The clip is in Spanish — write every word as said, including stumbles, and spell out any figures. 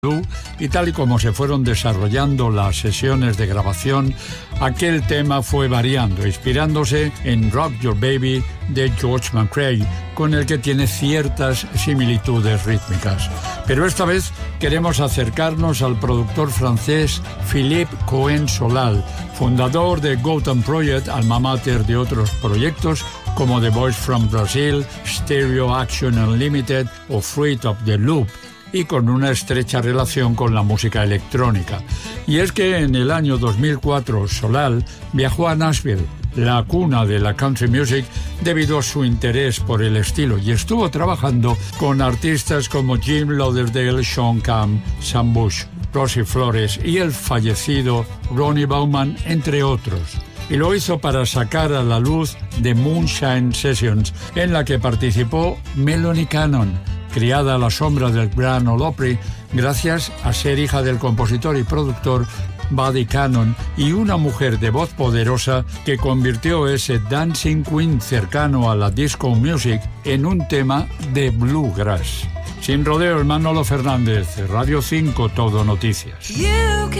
y tal y como se fueron desarrollando las sesiones de grabación, aquel tema fue variando, inspirándose en Rock Your Baby de George McCrae, con el que tiene ciertas similitudes rítmicas. Pero esta vez queremos acercarnos al productor francés Philippe Cohen-Solal, fundador de Gotham Project, alma mater de otros proyectos como The Voice from Brazil, Stereo Action Unlimited o Fruit of the Loop, y con una estrecha relación con la música electrónica. Y es que en el año dos mil cuatro Solal viajó a Nashville, la cuna de la country music, debido a su interés por el estilo, y estuvo trabajando con artistas como Jim Lauderdale, Sean Camp, Sam Bush, Rosie Flores y el fallecido Ronnie Bauman, entre otros. Y lo hizo para sacar a la luz The Moonshine Sessions, en la que participó Melanie Cannon, criada a la sombra del Grand Ole Opry, gracias a ser hija del compositor y productor Buddy Cannon, y una mujer de voz poderosa que convirtió ese Dancing Queen cercano a la disco music en un tema de bluegrass. Sin rodeos, Manolo Fernández, Radio cinco, Todo Noticias.